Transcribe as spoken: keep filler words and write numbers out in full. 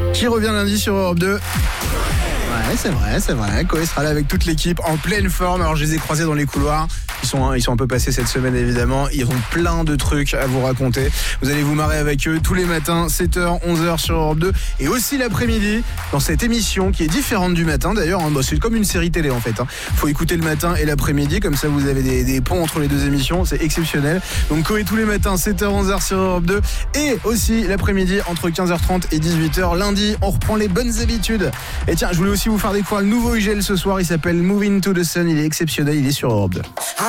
qui revient lundi sur Europe deux. Ouais, c'est vrai, c'est vrai. Koé sera là avec toute l'équipe en pleine forme. Alors, je les ai croisés dans les couloirs. Ils sont, ils sont un peu passés cette semaine, évidemment. Ils ont plein de trucs à vous raconter. Vous allez vous marrer avec eux tous les matins, sept heures, onze heures sur Europe deux. Et aussi l'après-midi, dans cette émission qui est différente du matin. D'ailleurs, hein, bah, c'est comme une série télé, en fait. Hein. Faut écouter le matin et l'après-midi. Comme ça, vous avez des, des ponts entre les deux émissions. C'est exceptionnel. Donc, Koé tous les matins, sept heures, onze heures sur Europe deux. Et aussi l'après-midi, entre quinze heures trente et dix-huit heures. Lundi, on reprend les bonnes habitudes. Et tiens, je voulais aussi vous faire découvrir le nouveau I G L ce soir. Il s'appelle Moving to the Sun. Il est exceptionnel. Il est sur Europe deux.